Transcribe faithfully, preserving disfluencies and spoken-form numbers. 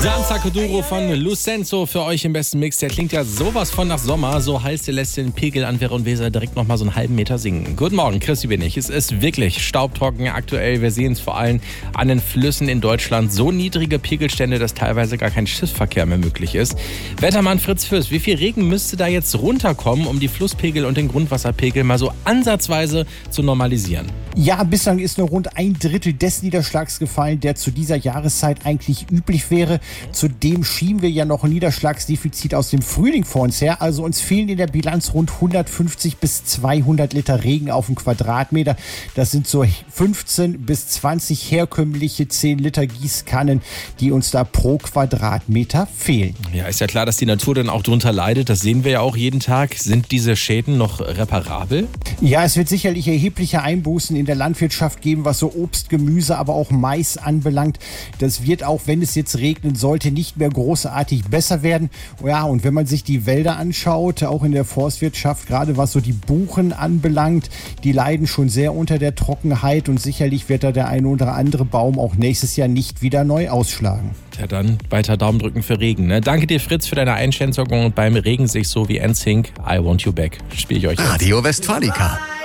Danza Kuduro von Lucenzo für euch im besten Mix. Der klingt ja sowas von nach Sommer. So heiß, der lässt den Pegel an Wehr und Weser direkt nochmal so einen halben Meter sinken. Guten Morgen, Chrissy bin ich. Es ist wirklich staubtrocken aktuell. Wir sehen es vor allem an den Flüssen in Deutschland. So niedrige Pegelstände, dass teilweise gar kein Schiffsverkehr mehr möglich ist. Wettermann Fritz Fürst, wie viel Regen müsste da jetzt runterkommen, um die Flusspegel und den Grundwasserpegel mal so ansatzweise zu normalisieren? Ja, bislang ist nur rund ein Drittel des Niederschlags gefallen, der zu dieser Jahreszeit eigentlich üblich wäre. Zudem schieben wir ja noch ein Niederschlagsdefizit aus dem Frühling vor uns her. Also uns fehlen in der Bilanz rund hundertfünfzig bis zweihundert Liter Regen auf den Quadratmeter. Das sind so fünfzehn bis zwanzig herkömmliche zehn Liter Gießkannen, die uns da pro Quadratmeter fehlen. Ja, ist ja klar, dass die Natur dann auch drunter leidet. Das sehen wir ja auch jeden Tag. Sind diese Schäden noch reparabel? Ja, es wird sicherlich erhebliche Einbußen in der Landwirtschaft geben, was so Obst, Gemüse, aber auch Mais anbelangt. Das wird auch, wenn es jetzt regnen sollte, nicht mehr großartig besser werden. Ja, und wenn man sich die Wälder anschaut, auch in der Forstwirtschaft, gerade was so die Buchen anbelangt, die leiden schon sehr unter der Trockenheit und sicherlich wird da der eine oder andere Baum auch nächstes Jahr nicht wieder neu ausschlagen. Ja, dann weiter Daumen drücken für Regen. Ne? Danke dir, Fritz, für deine Einschätzung. Und beim Regen sich so wie N Sync, I Want You Back, spiele ich euch. Radio Westfalica.